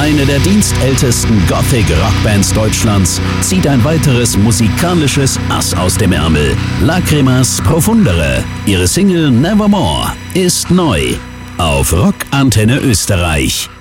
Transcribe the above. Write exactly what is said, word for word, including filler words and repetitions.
Eine der dienstältesten Gothic-Rockbands Deutschlands zieht ein weiteres musikalisches Ass aus dem Ärmel. Lacrimas Profundere. Ihre Single Nevermore ist neu auf Rock Antenne Österreich.